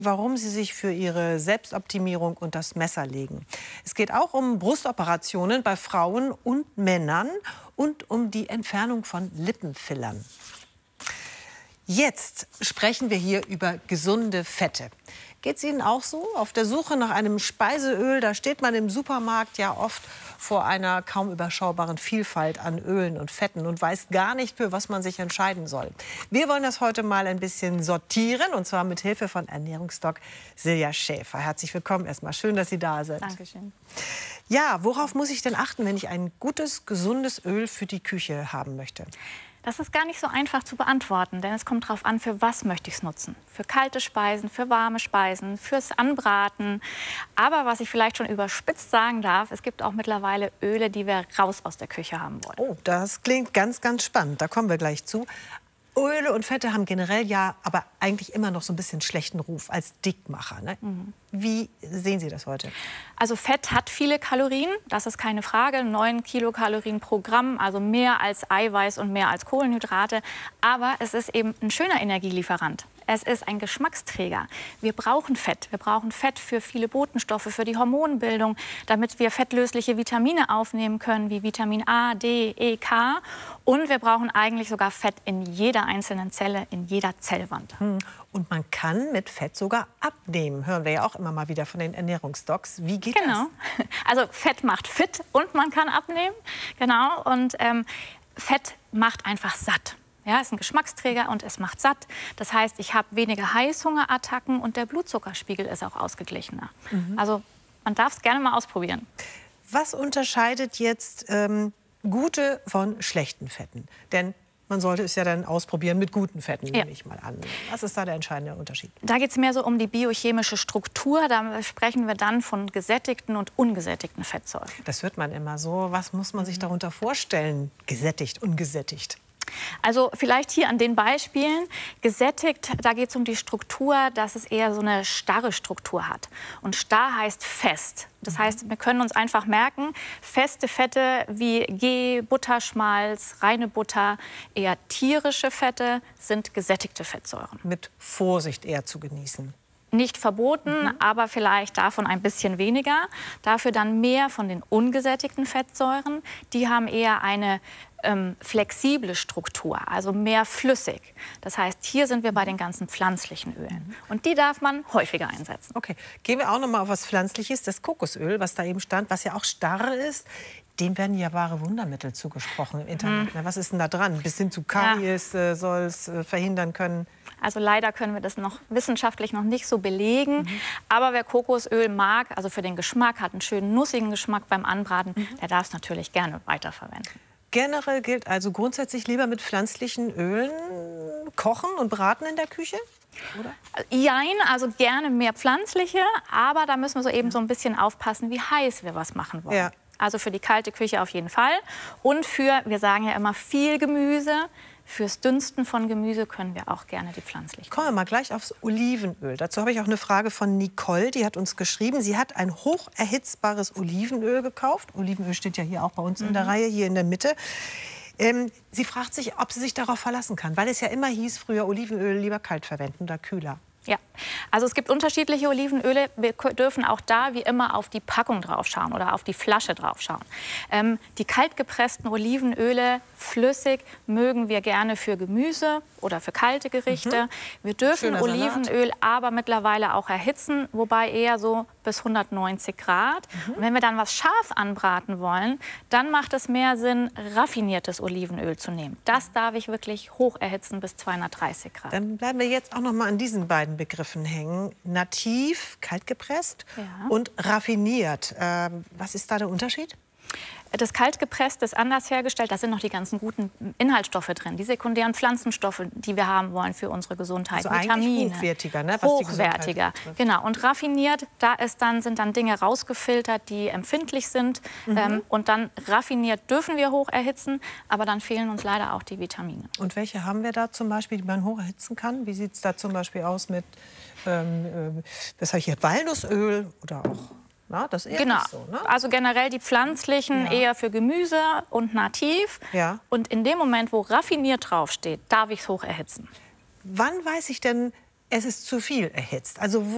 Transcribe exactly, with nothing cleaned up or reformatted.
warum sie sich für ihre Selbstoptimierung und das Messer legen. Es geht auch um Brustoperationen bei Frauen und Männern und um die Entfernung von Lippenfillern. Jetzt sprechen wir hier über gesunde Fette. Geht es Ihnen auch so? Auf der Suche nach einem Speiseöl, da steht man im Supermarkt ja oft vor einer kaum überschaubaren Vielfalt an Ölen und Fetten und weiß gar nicht, für was man sich entscheiden soll. Wir wollen das heute mal ein bisschen sortieren, und zwar mit Hilfe von Ernährungsdoc Silja Schäfer. Herzlich willkommen erstmal. Schön, dass Sie da sind. Dankeschön. Ja, worauf muss ich denn achten, wenn ich ein gutes, gesundes Öl für die Küche haben möchte? Das ist gar nicht so einfach zu beantworten, denn es kommt darauf an, für was möchte ich es nutzen. Für kalte Speisen, für warme Speisen, fürs Anbraten. Aber was ich vielleicht schon überspitzt sagen darf, es gibt auch mittlerweile Öle, die wir raus aus der Küche haben wollen. Oh, das klingt ganz, ganz spannend. Da kommen wir gleich zu. Öle und Fette haben generell ja aber eigentlich immer noch so ein bisschen schlechten Ruf als Dickmacher. Ne? Mhm. Wie sehen Sie das heute? Also Fett hat viele Kalorien, das ist keine Frage. neun Kilokalorien pro Gramm, also mehr als Eiweiß und mehr als Kohlenhydrate. Aber es ist eben ein schöner Energielieferant. Es ist ein Geschmacksträger. Wir brauchen Fett. Wir brauchen Fett für viele Botenstoffe, für die Hormonbildung, damit wir fettlösliche Vitamine aufnehmen können, wie Vitamin A, D, E, K. Und wir brauchen eigentlich sogar Fett in jeder einzelnen Zelle, in jeder Zellwand. Und man kann mit Fett sogar abnehmen. Hören wir ja auch immer mal wieder von den Ernährungsdocs. Wie geht genau. das? Also Fett macht fit und man kann abnehmen. Genau. Und ähm, Fett macht einfach satt. Ja, es ist ein Geschmacksträger und es macht satt. Das heißt, ich habe weniger Heißhungerattacken und der Blutzuckerspiegel ist auch ausgeglichener. Mhm. Also man darf es gerne mal ausprobieren. Was unterscheidet jetzt ähm, gute von schlechten Fetten? Denn man sollte es ja dann ausprobieren mit guten Fetten, ja. nehme ich mal an. Was ist da der entscheidende Unterschied? Da geht es mehr so um die biochemische Struktur. Da sprechen wir dann von gesättigten und ungesättigten Fettsäuren. Das hört man immer so. Was muss man sich darunter vorstellen? Gesättigt, ungesättigt? Also vielleicht hier an den Beispielen. Gesättigt, da geht es um die Struktur, dass es eher so eine starre Struktur hat. Und starr heißt fest. Das heißt, wir können uns einfach merken, feste Fette wie Ghee, Butterschmalz, reine Butter, eher tierische Fette sind gesättigte Fettsäuren. Mit Vorsicht eher zu genießen. Nicht verboten, mhm. aber vielleicht davon ein bisschen weniger. Dafür dann mehr von den ungesättigten Fettsäuren. Die haben eher eine ähm, flexible Struktur, also mehr flüssig. Das heißt, hier sind wir bei den ganzen pflanzlichen Ölen. Mhm. Und die darf man häufiger einsetzen. Okay, gehen wir auch noch mal auf was Pflanzliches. Das Kokosöl, was da eben stand, was ja auch starr ist. Dem werden ja wahre Wundermittel zugesprochen im Internet. Mhm. Was ist denn da dran? Bis hin zu Karies ja. äh, soll es äh, verhindern können. Also leider können wir das noch wissenschaftlich noch nicht so belegen. Mhm. Aber wer Kokosöl mag, also für den Geschmack, hat einen schönen nussigen Geschmack beim Anbraten, mhm. der darf es natürlich gerne weiterverwenden. Generell gilt also grundsätzlich lieber mit pflanzlichen Ölen kochen und braten in der Küche? Oder? Jein, also gerne mehr pflanzliche, aber da müssen wir so eben so ein bisschen aufpassen, wie heiß wir was machen wollen. Ja. Also für die kalte Küche auf jeden Fall. Und für, wir sagen ja immer, viel Gemüse. Fürs Dünsten von Gemüse können wir auch gerne die pflanzlichen. Kommen wir mal gleich aufs Olivenöl. Dazu habe ich auch eine Frage von Nicole. Die hat uns geschrieben, sie hat ein hoch erhitzbares Olivenöl gekauft. Olivenöl steht ja hier auch bei uns mhm. in der Reihe, hier in der Mitte. Ähm, sie fragt sich, ob sie sich darauf verlassen kann, weil es ja immer hieß, früher Olivenöl lieber kalt verwenden oder kühler. Ja, also es gibt unterschiedliche Olivenöle. Wir dürfen auch da wie immer auf die Packung drauf schauen oder auf die Flasche drauf schauen. Ähm, die kaltgepressten Olivenöle, flüssig, mögen wir gerne für Gemüse oder für kalte Gerichte. Mhm. Wir dürfen Schöner Olivenöl Salat. aber mittlerweile auch erhitzen, wobei eher so bis hundertneunzig Grad. Mhm. Und wenn wir dann was scharf anbraten wollen, dann macht es mehr Sinn, raffiniertes Olivenöl zu nehmen. Das darf ich wirklich hoch erhitzen bis zweihundertdreißig Grad. Dann bleiben wir jetzt auch noch mal an diesen beiden Begriffen hängen. Nativ, kaltgepresst ja. und raffiniert. Ähm, was ist da der Unterschied? Das Kaltgepresste ist anders hergestellt. Da sind noch die ganzen guten Inhaltsstoffe drin. Die sekundären Pflanzenstoffe, die wir haben wollen für unsere Gesundheit. Also Vitamine. Hochwertiger, ne? Was hochwertiger. Die genau. Und raffiniert, da ist dann, sind dann Dinge rausgefiltert, die empfindlich sind. Mhm. Ähm, und dann raffiniert dürfen wir hoch erhitzen, aber dann fehlen uns leider auch die Vitamine. Und welche haben wir da zum Beispiel, die man hoch erhitzen kann? Wie sieht es da zum Beispiel aus mit, ähm, äh, was habe ich hier, Walnussöl oder auch... Na, das ist eher genau. nicht so, ne? Also generell die pflanzlichen ja. eher für Gemüse und nativ. Ja. Und in dem Moment, wo raffiniert draufsteht, darf ich es hoch erhitzen. Wann weiß ich denn, es ist zu viel erhitzt? Also wo